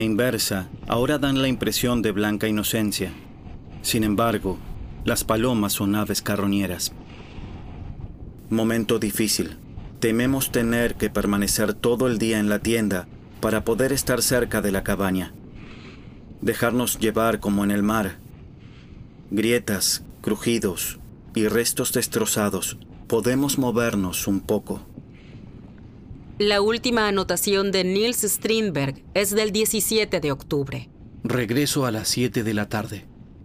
inversa ahora dan la impresión de blanca inocencia. Sin embargo, las palomas son aves carroñeras. Momento difícil. Tememos tener que permanecer todo el día en la tienda para poder estar cerca de la cabaña. Dejarnos llevar como en el mar. Grietas, crujidos y restos destrozados. Podemos movernos un poco. La última anotación de Niels Strindberg es del 17 de octubre. Regreso a las 7 de la tarde.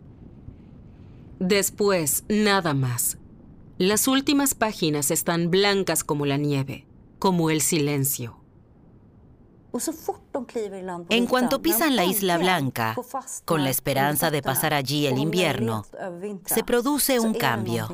Después, nada más. Las últimas páginas están blancas como la nieve, como el silencio. En cuanto pisan la Isla Blanca, con la esperanza de pasar allí el invierno, se produce un cambio.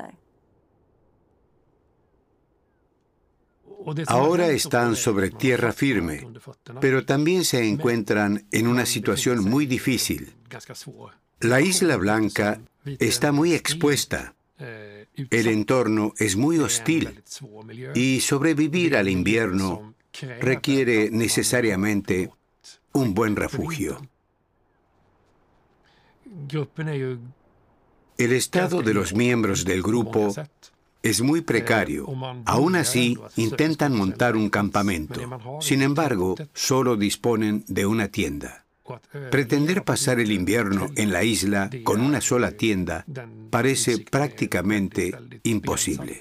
Ahora están sobre tierra firme, pero también se encuentran en una situación muy difícil. La Isla Blanca está muy expuesta. El entorno es muy hostil y sobrevivir al invierno requiere necesariamente un buen refugio. El estado de los miembros del grupo es muy precario. Aún así, intentan montar un campamento. Sin embargo, solo disponen de una tienda. Pretender pasar el invierno en la isla con una sola tienda parece prácticamente imposible.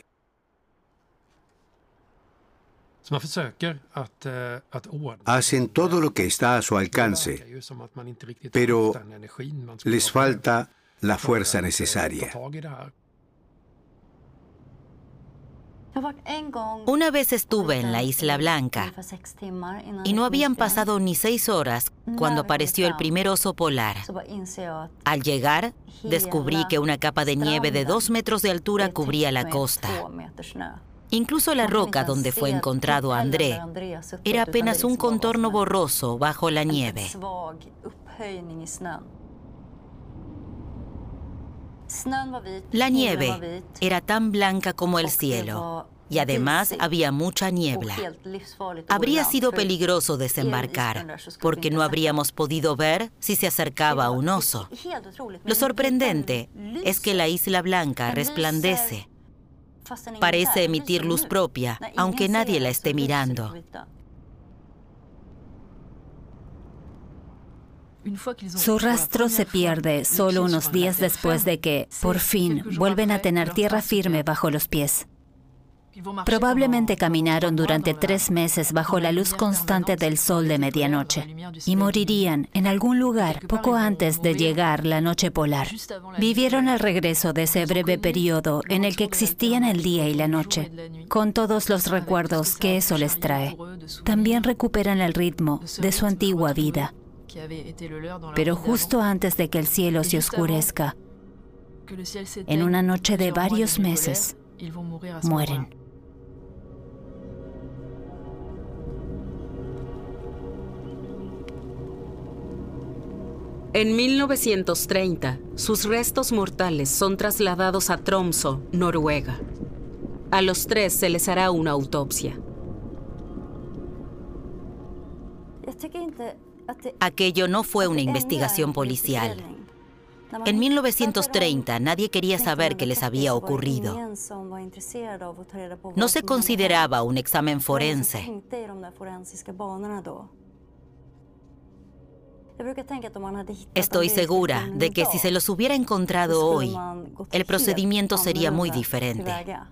Hacen todo lo que está a su alcance, pero les falta la fuerza necesaria. Una vez estuve en la Isla Blanca y no habían pasado ni 6 horas cuando apareció el primer oso polar. Al llegar, descubrí que una capa de nieve de 2 metros de altura cubría la costa. Incluso la roca donde fue encontrado André era apenas un contorno borroso bajo la nieve. La nieve era tan blanca como el cielo y además había mucha niebla. Habría sido peligroso desembarcar porque no habríamos podido ver si se acercaba un oso. Lo sorprendente es que la Isla Blanca resplandece. Parece emitir luz propia, aunque nadie la esté mirando. Su rastro se pierde solo unos días después de que, por fin, vuelven a tener tierra firme bajo los pies. Probablemente caminaron durante 3 meses bajo la luz constante del sol de medianoche y morirían en algún lugar poco antes de llegar la noche polar. Vivieron el regreso de ese breve periodo en el que existían el día y la noche, con todos los recuerdos que eso les trae. También recuperan el ritmo de su antigua vida. Pero justo antes de que el cielo se oscurezca, en una noche de varios meses, mueren. En 1930, sus restos mortales son trasladados a Tromsø, Noruega. A los 3 se les hará una autopsia. Aquello no fue una investigación policial. En 1930 nadie quería saber qué les había ocurrido. No se consideraba un examen forense. Estoy segura de que si se los hubiera encontrado hoy, el procedimiento sería muy diferente.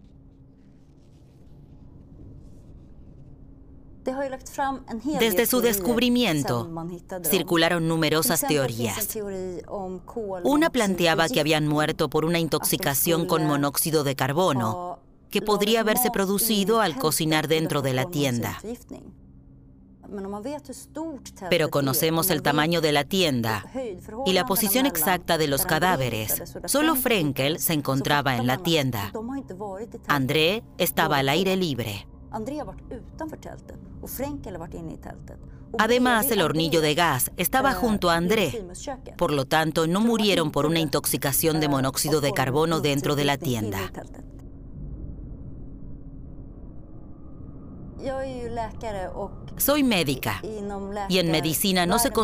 Desde su descubrimiento, circularon numerosas teorías. Una planteaba que habían muerto por una intoxicación con monóxido de carbono, que podría haberse producido al cocinar dentro de la tienda. Pero conocemos el tamaño de la tienda y la posición exacta de los cadáveres. Solo Frenkel se encontraba en la tienda. André estaba al aire libre. Además, el hornillo de gas estaba junto a André. Por lo tanto, no murieron por una intoxicación de monóxido de carbono dentro de la tienda. Soy médica y en medicina no se